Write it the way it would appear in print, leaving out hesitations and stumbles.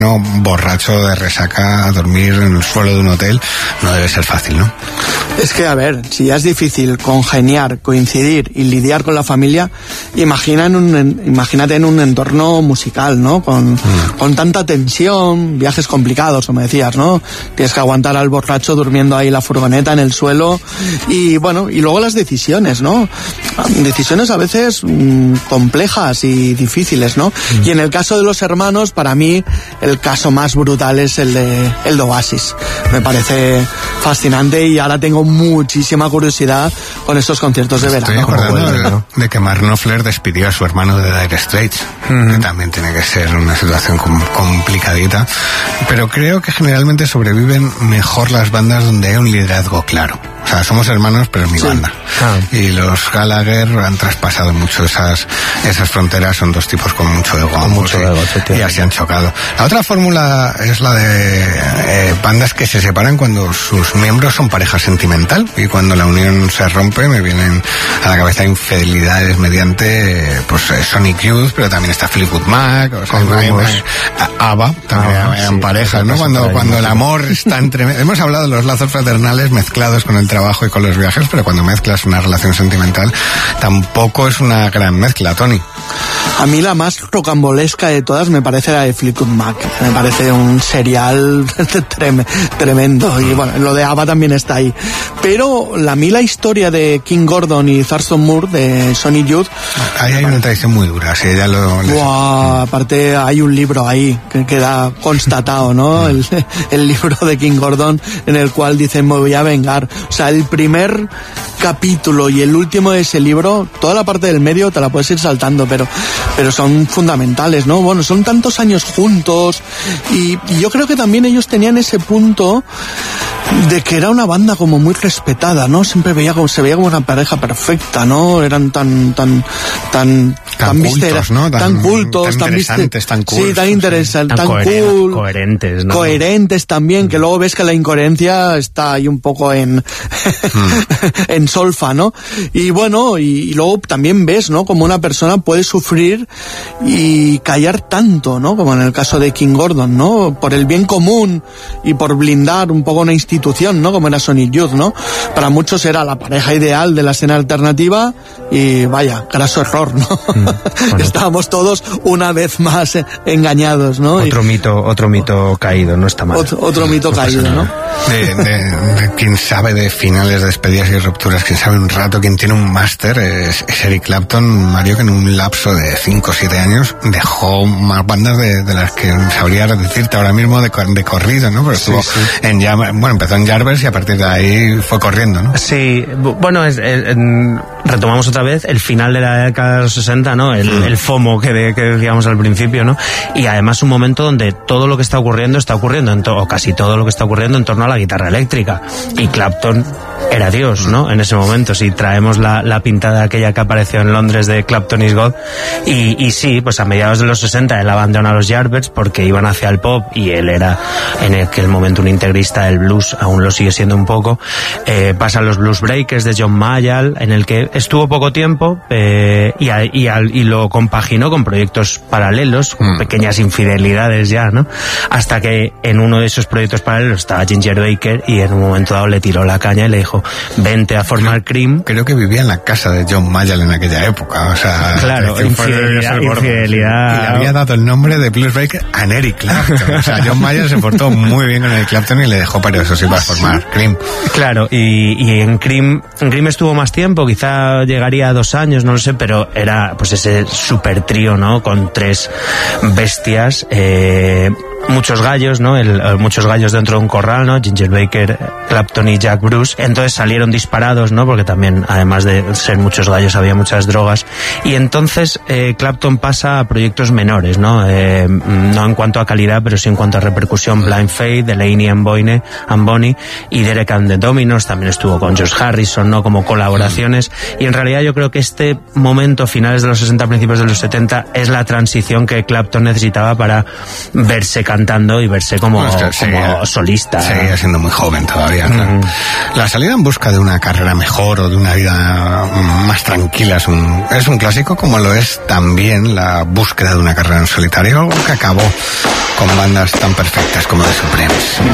No, borracho de resaca a dormir en el suelo de un hotel no debe ser fácil, ¿no? Es que, a ver, si ya es difícil congeniar, coincidir y lidiar con la familia, imagínate en un entorno musical, ¿no? Con tanta tensión, viajes complicados, como decías, ¿no? Tienes que aguantar al borracho durmiendo ahí en la furgoneta, en el suelo, y bueno, y luego las decisiones, ¿no? Decisiones a veces complejas y difíciles, ¿no? Y en el caso de los hermanos, para mí, el caso más brutal es el de Oasis. Me parece fascinante y ahora tengo muchísima curiosidad con estos conciertos de verano. Estoy acordando de que Mark Knopfler despidió a su hermano de Dire Straits, que también tiene que ser una situación complicadita, pero creo que generalmente sobreviven mejor las bandas donde hay un liderazgo claro. O sea, somos hermanos, pero es mi banda. Y los Gallagher han traspasado mucho esas fronteras, son dos tipos con mucho ego. Y así han chocado. La otra fórmula es la de bandas que se separan cuando sus miembros son pareja sentimental, y cuando la unión se rompe me vienen a la cabeza infidelidades mediante Sonic Youth, pero también está Fleetwood Mac, o sea, ABBA también eran parejas, ¿no? Cuando el amor está entre... Hemos hablado de los lazos fraternales mezclados con el trabajo y con los viajes, pero cuando mezclas una relación sentimental tampoco es una gran mezcla, Tony. A mí la más rocambolesca de todas me parece la de Fleetwood Mac. Me parece un serial tremendo. Y bueno, lo de ABBA también está ahí. Pero a mí la historia de King Gordon y Thurston Moore de Sonic Youth... Ahí hay una tradición muy dura, sí, ya aparte hay un libro ahí que queda constatado, ¿no? El libro de King Gordon, en el cual dicen me voy a vengar. O sea, el primer capítulo y el último de ese libro, toda la parte del medio te la puedes ir saltando, pero son fundamentales, ¿no? Bueno, son tantos años juntos y yo creo que también ellos tenían ese punto de que era una banda como muy respetada, ¿no? Siempre se veía como una pareja perfecta, ¿no? Eran tan cultos, ¿no? Tan cultos, tan interesantes, tan cool. Sí, tan interesantes, tan cool. Coherentes, ¿no? Coherentes también, que luego ves que la incoherencia está ahí un poco en solfa, ¿no? Y bueno, y luego también ves, ¿no? Como una persona puede sufrir y callar tanto, ¿no? Como en el caso de King Gordon, ¿no? Por el bien común y por blindar un poco una institución, ¿no? Como era Sonic Youth, ¿no? Para muchos era la pareja ideal de la escena alternativa y vaya, graso error, ¿no? Bueno. Estábamos todos una vez más engañados, ¿no? Otro mito caído, no está mal. Otro mito caído, ¿no? De quien sabe de finales, de despedidas y rupturas, quien sabe un rato, quien tiene un máster es Eric Clapton, Mario, que en un lapso de 5 o 7 años dejó más bandas de las que sabría decirte ahora mismo de corrido, ¿no? Pero estuvo empezó en Yardbirds y a partir de ahí fue corriendo, ¿no? Sí, bueno, retomamos otra vez el final de la década de los 60, ¿no? El FOMO que decíamos al principio, ¿no? Y además un momento donde todo lo que está ocurriendo o casi todo lo que está ocurriendo en torno a la guitarra eléctrica. Y Clapton era Dios, ¿no? En ese momento, si traemos la pintada aquella que apareció en Londres de Clapton is God. Y sí, pues a mediados de los 60 él abandona a los Yardbirds porque iban hacia el pop y él era en aquel momento un integrista del blues, aún lo sigue siendo un poco. Pasa a los Blues Breakers de John Mayall, en el que estuvo poco tiempo y lo compaginó con proyectos paralelos, pequeñas infidelidades ya, ¿no? Hasta que en uno de esos proyectos paralelos estaba Ginger Baker y en un momento dado le tiró la caña y le dijo, vente a formar Cream. Creo que vivía en la casa de John Mayall en aquella época, o sea... Claro, infidelidad. Y le había dado el nombre de Blues Breaker a Eric Clapton. O sea, John Mayall se portó muy bien con Eric Clapton y le dejó para eso sí para formar Cream. Claro, y en Cream estuvo más tiempo, quizá llegaría a 2 años, no lo sé, pero era pues ese super trío, ¿no? Con 3 bestias, muchos gallos, ¿no? Muchos gallos dentro de un corral, ¿no? Ginger Baker, Clapton y Jack Bruce. Entonces salieron disparados, ¿no? Porque también, además de ser muchos gallos, había muchas drogas. Y entonces Clapton pasa a proyectos menores, ¿no? No en cuanto a calidad, pero sí en cuanto a repercusión. Blind Faith, Delaney and Bonnie y Derek and the Dominos. También estuvo con George Harrison, ¿no? Como colaboraciones. Y en realidad yo creo que este momento, finales de los 60, principios de los 70, es la transición que Clapton necesitaba para verse cantante cantando y verse como solista. Seguía siendo muy joven todavía, claro. La salida en busca de una carrera mejor o de una vida más tranquila es un clásico, como lo es también la búsqueda de una carrera en solitario, algo que acabó con bandas tan perfectas como The Supremes.